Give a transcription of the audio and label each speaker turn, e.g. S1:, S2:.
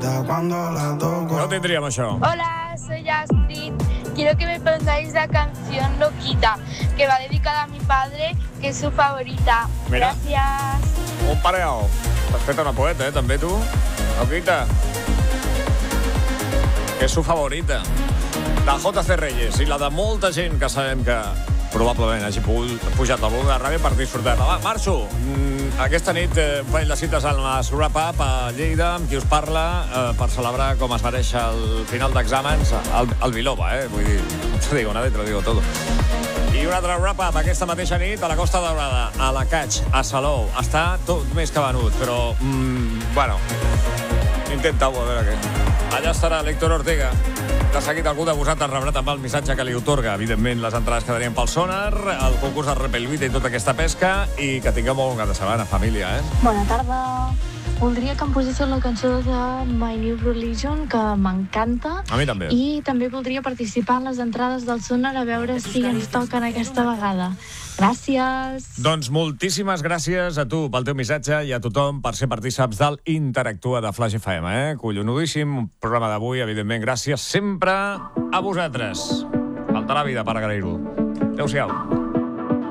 S1: grita cuando la toco.
S2: No tendríem això.
S3: Hola, soy Astrid. Quiero que me pongáis la canción Loquita, que va dedicada a mi padre, que es su favorita.
S2: Mira.
S3: Gracias.
S2: Un pareo. T'has fet una poeta, també, tu? Loquita. Que és su favorita. De JC Reyes i la de molta gent que sabem que probablement hagi pujat al volum de ràdio per disfrutar-la. Va, marxo. Aquesta nit faig les cites al Wrap-Up a Lleida, amb qui us parla, per celebrar com es mereix el final d'exàmens al Biloba, Vull dir, no te digo nada y te lo digo todo. I un altre Wrap-Up aquesta mateixa nit a la Costa Daurada, a la Catx, a Salou. Està tot més que venut, però, bueno, intenta-ho, a veure què. Allà estarà l'Héctor Ortega. De seguit algú de vosaltres rebrà també el missatge que li otorga, evidentment, les entrades que tenien pel Sonar, el concurs de Repelvita i tota aquesta pesca, i que tingueu molt bon cap de setmana, família,
S4: Bona tarda. Voldria que em posessin la cançó de My New Religion, que m'encanta.
S2: A mi també.
S4: I també voldria participar en les entrades del Sonar a veure si ens toquen aquesta vegada. Gràcies.
S2: Doncs moltíssimes gràcies a tu pel teu missatge i a tothom per ser partíceps del Interactua de Flash FM, Collonudíssim programa d'avui, evidentment, gràcies sempre a vosaltres. Falta la vida per agrair-ho. Adéu-siau.